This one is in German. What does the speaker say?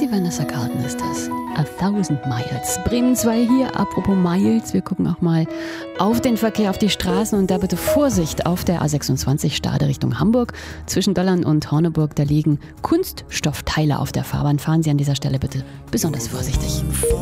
Vanessa Carlton ist das. 1000 Miles. Bremen 2 hier. Apropos Miles, wir gucken auch mal auf den Verkehr, auf die Straßen und da bitte Vorsicht auf der A26 Stade Richtung Hamburg. Zwischen Döllern und Horneburg, da liegen Kunststoffteile auf der Fahrbahn. Fahren Sie an dieser Stelle bitte besonders vorsichtig.